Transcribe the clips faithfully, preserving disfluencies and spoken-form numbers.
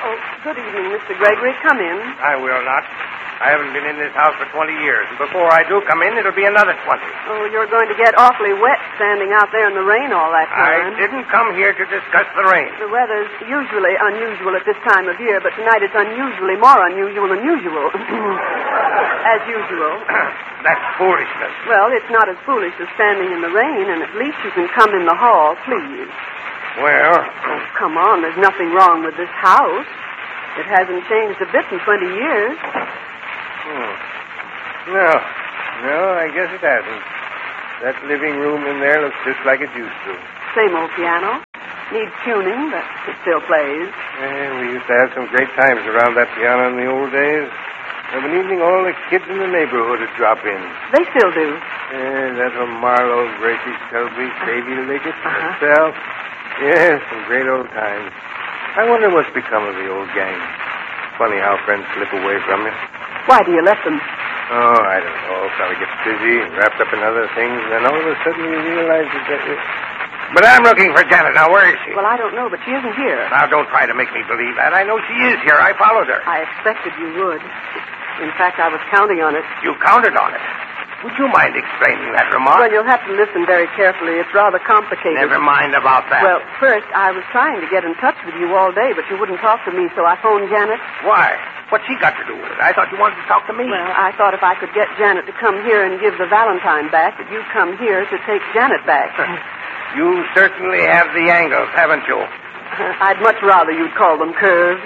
Oh, good evening, Mister Gregory. Come in. I will not. I haven't been in this house for twenty years. And before I do come in, it'll be another twenty. Oh, you're going to get awfully wet standing out there in the rain all that time. I didn't come here to discuss the rain. The weather's usually unusual at this time of year, but tonight it's unusually more unusual than usual. As usual. That's foolishness. Well, it's not as foolish as standing in the rain, and at least you can come in the hall, please. Well... Oh, come on. There's nothing wrong with this house. It hasn't changed a bit in twenty years. Hmm. No. No, I guess it hasn't. That living room in there looks just like it used to. Same old piano. Needs tuning, but it still plays. Yeah, we used to have some great times around that piano in the old days. Of an evening, all the kids in the neighborhood would drop in. They still do. Yeah, that's from Marlowe, Gracie Selby, Davy Liggett, Uh-huh. myself. Yeah, some great old times. I wonder what's become of the old gang. Funny how friends slip away from you. Why do you let them? Oh, I don't know. Fella gets busy and wrapped up in other things, and then all of a sudden you realize that... Uh, but I'm looking for Janet. Now, where is she? Well, I don't know, but she isn't here. Now, don't try to make me believe that. I know she is here. I followed her. I expected you would. In fact, I was counting on it. You counted on it. Would you mind explaining that remark? Well, you'll have to listen very carefully. It's rather complicated. Never mind about that. Well, first, I was trying to get in touch with you all day, but you wouldn't talk to me, so I phoned Janet. Why? What's she got to do with it? I thought you wanted to talk to me. Well, I thought if I could get Janet to come here and give the Valentine back, that you'd come here to take Janet back. You certainly have the angles, haven't you? I'd much rather you'd call them curves.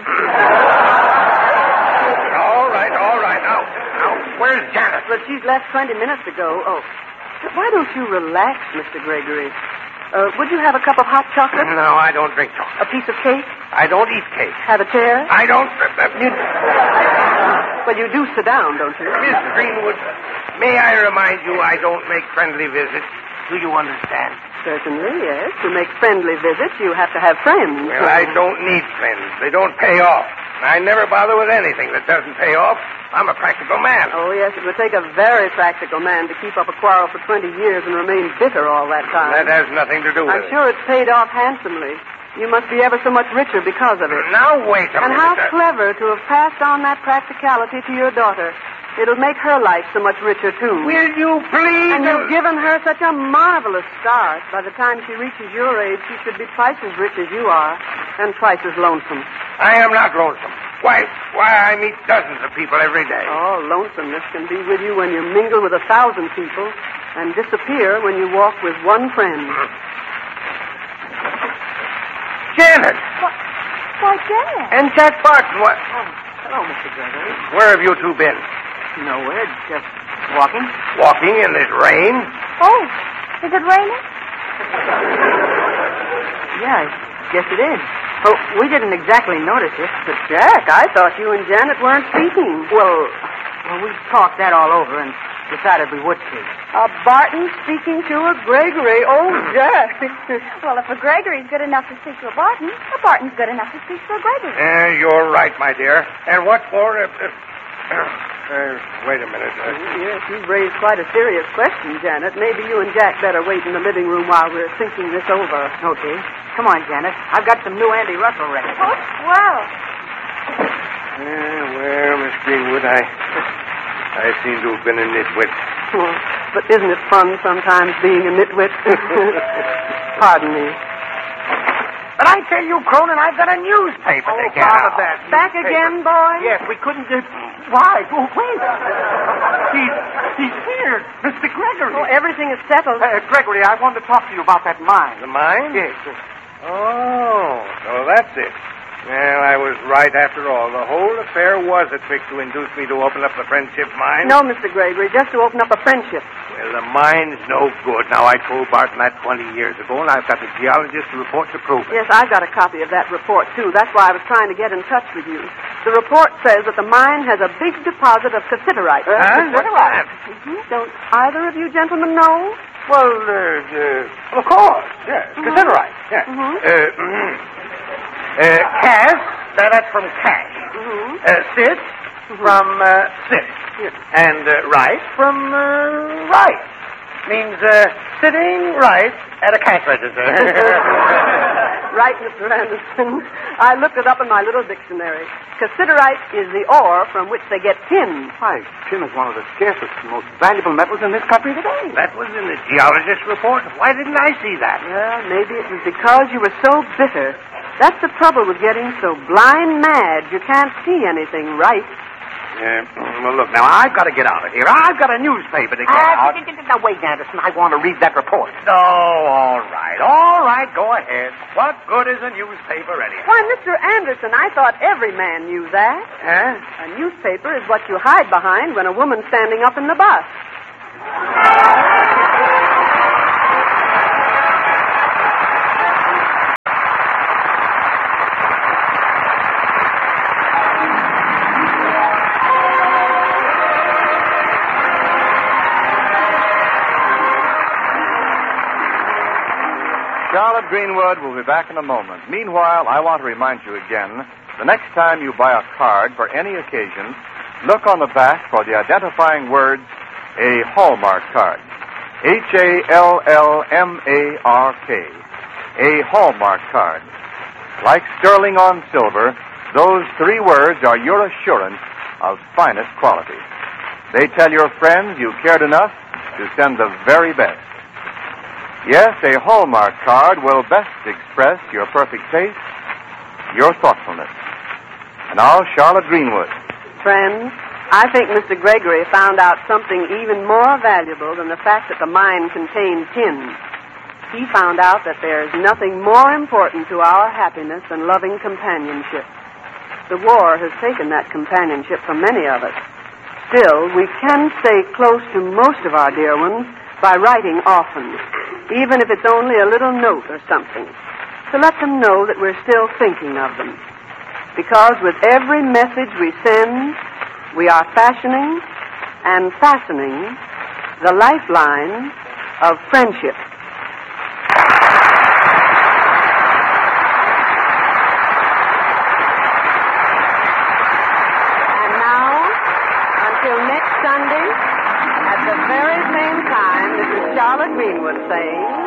All right, all right. Now, now, where's Janet? But she's left twenty minutes ago. Oh, why don't you relax, Mister Gregory? Uh, would you have a cup of hot chocolate? No, I don't drink chocolate. A piece of cake? I don't eat cake. Have a chair? I don't... Uh, You... Well, you do sit down, don't you? Miss Greenwood, may I remind you I don't make friendly visits. Do you understand? Certainly, yes. To make friendly visits, you have to have friends. Well, I don't need friends. They don't pay off. I never bother with anything that doesn't pay off. I'm a practical man. Oh, yes, it would take a very practical man to keep up a quarrel for twenty years and remain bitter all that time. That has nothing to do with I'm it. sure it's paid off handsomely. You must be ever so much richer because of it. Now, wait a And minute. how uh, clever to have passed on that practicality to your daughter. It'll make her life so much richer, too. Will you please... And you've given her such a marvelous start. By the time she reaches your age, she should be twice as rich as you are, and twice as lonesome. I am not lonesome. Why, why, I meet dozens of people every day. Oh, lonesomeness can be with you when you mingle with a thousand people and disappear when you walk with one friend. Janet! What? Why, Janet? And Jack Barton, what? Oh, hello, Mister Gregory. Where have you two been? Nowhere, just walking. Walking in this rain? Oh, is it raining? Yeah, I guess it is. Oh, we didn't exactly notice it. But, Jack, I thought you and Janet weren't speaking. Well, well, we talked that all over and decided we would speak. A Barton speaking to a Gregory. Oh, Jack. Well, if a Gregory's good enough to speak to a Barton, a Barton's good enough to speak to a Gregory. Uh, you're right, my dear. And what for? Uh, uh, uh, wait a minute. Uh, Yes, you've raised quite a serious question, Janet. Maybe you and Jack better wait in the living room while we're thinking this over. Okay. Come on, Janet. I've got some new Andy Russell records. Oh, well. uh, well, Miss Greenwood, I... I seem to have been a nitwit. Oh, but isn't it fun sometimes being a nitwit? Pardon me. But I tell you, Cronin, I've got a newspaper Oh, to get bother out. that. Back again, boy? Yes, we couldn't get... Why? Oh, wait. He's, he's here. Mister Gregory. Oh, everything is settled. Uh, Gregory, I wanted to talk to you about that mine. The mine? Yes. uh, Oh, so that's it. Well, I was right after all. The whole affair was a trick to induce me to open up the friendship mine. No, Mister Gregory, just to open up a friendship. Well, the mine's no good. Now, I told Barton that twenty years ago, and I've got the geologist report to prove it. Yes, I've got a copy of that report, too. That's why I was trying to get in touch with you. The report says that the mine has a big deposit of cassiterite. Huh? What's that? Mm-hmm. Don't either of you gentlemen know? Well, uh, uh, of course, yes. Mhm. Cassiterite, yes. Mhm. Uh, mm, uh, Cass, uh, that's from cash. Mm-hmm. Uh, sit, from uh, sit. Yes. And uh, right from uh, right. Means uh, sitting right at a cash register. right, Mister Anderson. I looked it up in my little dictionary. Cassiterite is the ore from which they get tin. Why, tin is one of the scarcest and most valuable metals in this country today. That was in the geologist's report. Why didn't I see that? Well, maybe it was because you were so bitter. That's the trouble with getting so blind mad you can't see anything right. Yeah. Well, look, now, I've got to get out of here. I've got a newspaper to get Ah, out. now, wait, Anderson. I want to read that report. No, all right. All right, go ahead. What good is a newspaper anyhow? Why, Mister Anderson, I thought every man knew that. Huh? A newspaper is what you hide behind when a woman's standing up in the bus. Charlotte Greenwood will be back in a moment. Meanwhile, I want to remind you again, the next time you buy a card for any occasion, look on the back for the identifying words, a Hallmark card. H A L L M A R K. A Hallmark card. Like sterling on silver, those three words are your assurance of finest quality. They tell your friends you cared enough to send the very best. Yes, a Hallmark card will best express your perfect taste, your thoughtfulness. And now, Charlotte Greenwood. Friends, I think Mister Gregory found out something even more valuable than the fact that the mine contained tin. He found out that there's nothing more important to our happiness than loving companionship. The war has taken that companionship from many of us. Still, we can stay close to most of our dear ones by writing often, even if it's only a little note or something, to let them know that we're still thinking of them. Because with every message we send, we are fashioning and fastening the lifeline of friendship. And now, until next Sunday, at the very same time, this is Charlotte Greenwood saying...